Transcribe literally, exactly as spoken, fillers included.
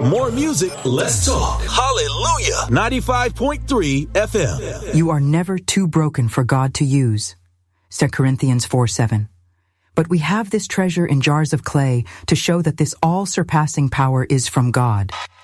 More music, less talk. Hallelujah. ninety-five point three F M. You are never too broken for God to use. Second Corinthians four seven. But we have this treasure in jars of clay to show that this all-surpassing power is from God.